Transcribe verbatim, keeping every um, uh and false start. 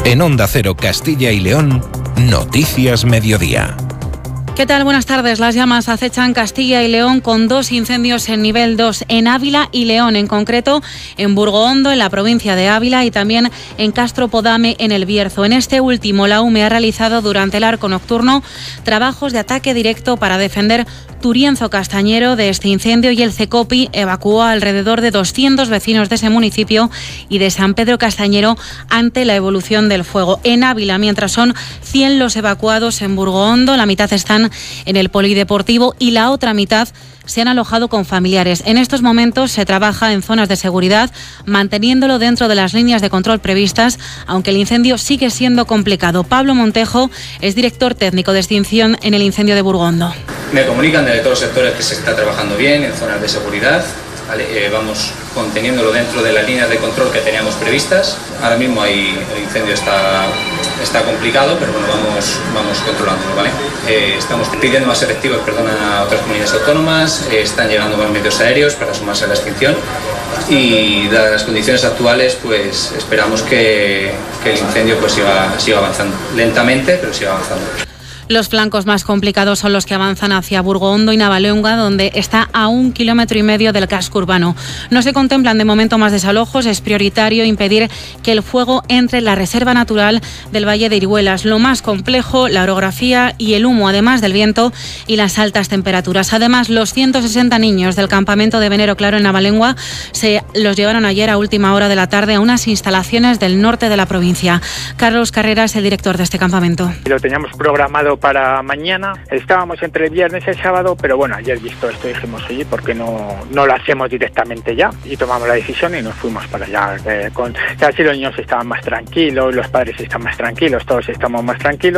En Onda Cero Castilla y León, Noticias Mediodía. ¿Qué tal? Buenas tardes. Las llamas acechan Castilla y León con dos incendios en nivel dos en Ávila y León, en concreto en Burgohondo, en la provincia de Ávila, y también en Castro Podame, en El Bierzo. En este último, la U M E ha realizado durante el arco nocturno trabajos de ataque directo para defender Turienzo Castañero de este incendio, y el CECOPI evacuó a alrededor de doscientos vecinos de ese municipio y de San Pedro Castañero ante la evolución del fuego. En Ávila, mientras, son cien los evacuados en Burgohondo, la mitad están en el polideportivo y la otra mitad se han alojado con familiares. En estos momentos se trabaja en zonas de seguridad, manteniéndolo dentro de las líneas de control previstas, aunque el incendio sigue siendo complicado. Pablo Montejo es director técnico de extinción en el incendio de Burgohondo. Me comunican de todos los sectores que se está trabajando bien en zonas de seguridad. Vale, eh, vamos conteniéndolo dentro de las líneas de control que teníamos previstas. Ahora mismo hay, el incendio está, está complicado, pero bueno, vamos, vamos controlándolo, ¿vale? Eh, estamos pidiendo más efectivos, perdón, a otras comunidades autónomas, eh, están llegando más medios aéreos para sumarse a la extinción, y dadas las condiciones actuales, pues esperamos que, que el incendio pues siga, siga avanzando, lentamente, pero siga avanzando. Los flancos más complicados son los que avanzan hacia Burgohondo y Navaleonga, donde está a un kilómetro y medio del casco urbano. No se contemplan de momento más desalojos. Es prioritario impedir que el fuego entre en la reserva natural del Valle de Irihuelas. Lo más complejo, la orografía y el humo, además del viento y las altas temperaturas. Además, los ciento sesenta niños del campamento de Venero Claro en Navaleonga se los llevaron ayer a última hora de la tarde a unas instalaciones del norte de la provincia. Carlos Carreras, el director de este campamento. Lo teníamos programado para mañana, estábamos entre el viernes y el sábado, pero bueno, ayer visto esto dijimos, oye, ¿por qué no, no lo hacemos directamente ya? Y tomamos la decisión y nos fuimos para allá. Eh, con, así los niños estaban más tranquilos, los padres están más tranquilos, todos estamos más tranquilos.